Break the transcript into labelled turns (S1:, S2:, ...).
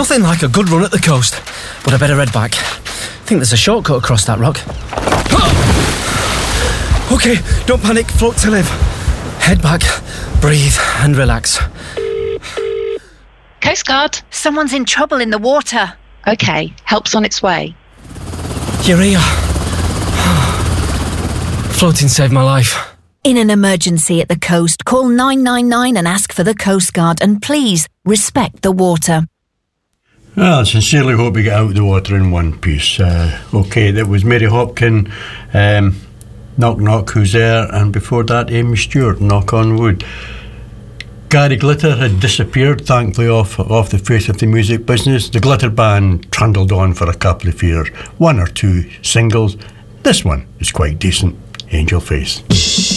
S1: Nothing like a good run at the coast, but I better head back. Think there's a shortcut across that rock. OK, don't panic, float to live. Head back, breathe and relax.
S2: Coast Guard.
S3: Someone's in trouble in the water.
S2: OK, help's on its way.
S1: You're here. Floating saved my life.
S3: In an emergency at the coast, call 999 and ask for the Coast Guard, and please respect the water.
S4: Well, I sincerely hope we get out of the water in one piece. OK, that was Mary Hopkin, Knock Knock, Who's There, and before that Amy Stewart, Knock on Wood. Gary Glitter had disappeared, thankfully, off the face of the music business. The Glitter Band trundled on for a couple of years, one or two singles. This one is quite decent, Angel Face.